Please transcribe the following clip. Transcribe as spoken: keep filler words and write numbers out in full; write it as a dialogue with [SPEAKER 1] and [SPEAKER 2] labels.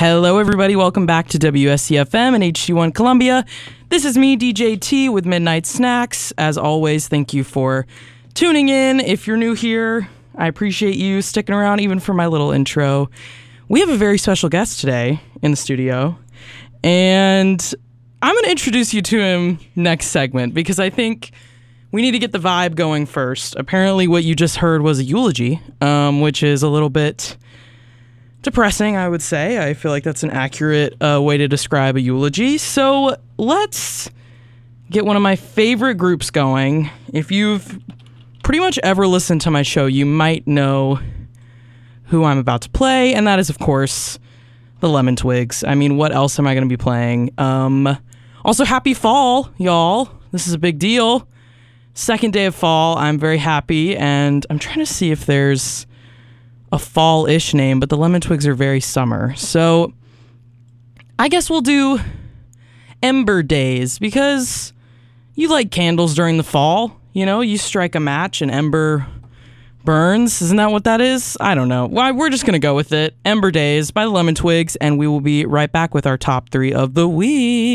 [SPEAKER 1] Hello, everybody. Welcome back to W S C F M and H D one Columbia. This is me, D J T, with Midnight Snacks. As always, thank you for tuning in. If you're new here, I appreciate you sticking around even for my little intro. We have a very special guest today in the studio, and I'm going to introduce you to him next segment because I think we need to get the vibe going first. Apparently, what you just heard was a eulogy, um, which is a little bit depressing, I would say. I feel like that's an accurate uh, way to describe a eulogy. So let's get one of my favorite groups going. If you've pretty much ever listened to my show, you might know who I'm about to play, and that is, of course, the Lemon Twigs. I mean, what else am I going to be playing? Um, also, happy fall, y'all. This is a big deal. Second day of fall. I'm very happy, and I'm trying to see if there's a fall-ish name, but the Lemon Twigs are very summer. So I guess we'll do Ember Days, because you light candles during the fall. You know, you strike a match and ember burns. Isn't that what that is? I don't know. Well, we're just going to go with it. Ember Days by the Lemon Twigs, and we will be right back with our top three of the week.